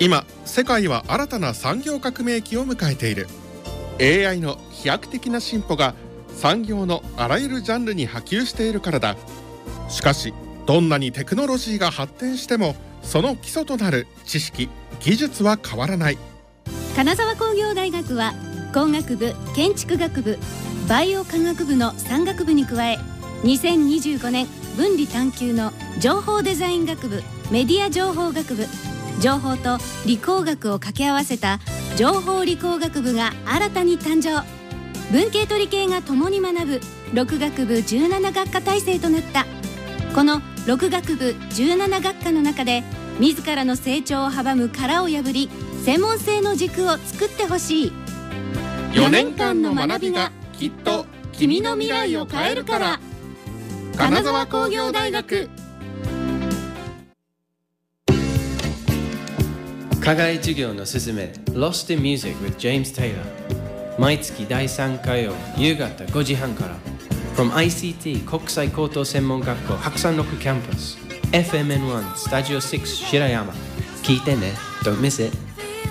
今世界は新たな産業革命期を迎えている。 AI の飛躍的な進歩が産業のあらゆるジャンルに波及しているからだ。しかしどんなにテクノロジーが発展してもその基礎となる知識・技術は変わらない。 金沢工業大学は工学部、建築学部、バイオ科学部の3学部に加え、2025年分離探究の情報デザイン学部、メディア情報学部、情報と理工学を掛け合わせた情報理工学部が新たに誕生。文系と理系が共に学ぶ6学部17学科体制となった。この6学部17学科の中で自らの成長を阻む殻を破り、専門性の軸を作ってほしい。 4年間の学びがきっと君の未来を変えるから。金沢工業大学。 課外授業のすすめ Lost in Music with James Taylor、 毎月第3火曜夕方5時半から From ICT 国際高等専門学校白山6キャンパス FMN1 スタジオ6白山。聞いてね、 Don't miss it。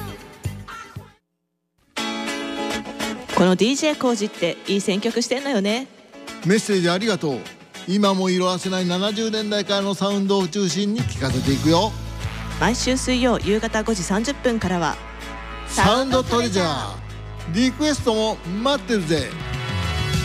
この DJ コージっていい選曲してんのよね。 メッセージありがとう。今も色あせない70年代からのサウンドを中心に聴かせていくよ。 毎週水曜夕方5時30分からはサウンドトレジャー、リクエストも待ってるぜ。